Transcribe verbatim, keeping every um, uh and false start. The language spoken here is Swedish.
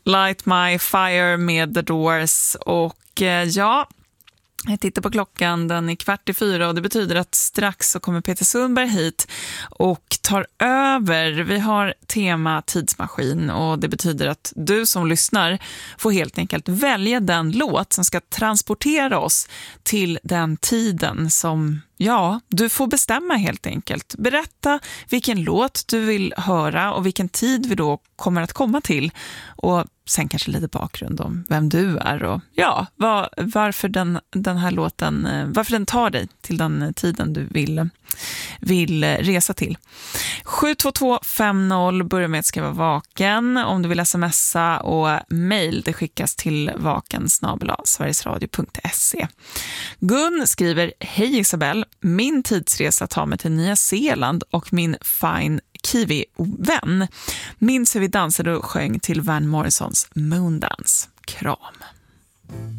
Light My Fire med The Doors. Och eh, ja, jag tittar på klockan, den är kvart i fyra och det betyder att strax så kommer Peter Sundberg hit och tar över. Vi har tema tidsmaskin och det betyder att du som lyssnar får helt enkelt välja den låt som ska transportera oss till den tiden som, ja, du får bestämma helt enkelt. Berätta vilken låt du vill höra och vilken tid vi då kommer att komma till och sen kanske lite bakgrund om vem du är och ja, var, varför den, den här låten, varför den tar dig till den tiden du vill, vill resa till. sju två två fem noll, börja med att skriva vaken. Om du vill smsa och mejl, det skickas till vaken snabel-a sverigesradio punkt se. Gun skriver: Hej Isabel, min tidsresa tar mig till Nya Zeeland och min fine Kiwi-vän. Minns hur vi dansade och sjöng till Van Morrisons Moondance. Kram.